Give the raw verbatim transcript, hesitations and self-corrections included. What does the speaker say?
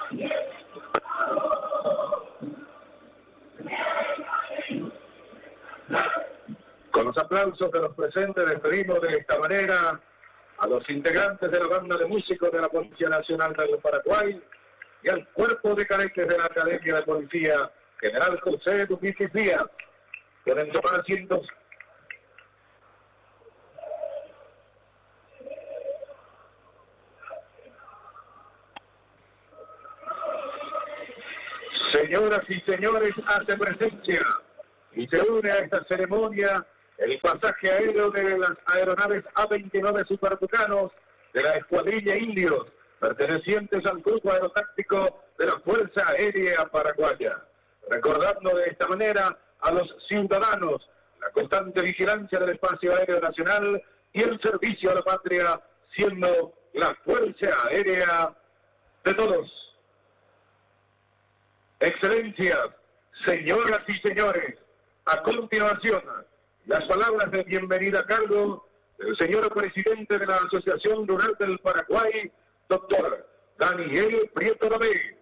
Con los aplausos de los presentes despedimos de esta manera a los integrantes de la banda de músicos de la Policía Nacional del Paraguay y al cuerpo de cadetes de la Academia de Policía General José Duque Díaz. Pueden tomar asientos. Señoras y señores, hace presencia y se une a esta ceremonia el pasaje aéreo de las aeronaves A veintinueve Super Tucanos de la Escuadrilla Indios, pertenecientes al Grupo Aerotáctico de la Fuerza Aérea Paraguaya. Recordando de esta manera a los ciudadanos la constante vigilancia del espacio aéreo nacional y el servicio a la patria, siendo la Fuerza Aérea de todos. Excelencias, señoras y señores, a continuación, las palabras de bienvenida a cargo del señor presidente de la Asociación Rural del Paraguay, doctor Daniel Prieto Lamé.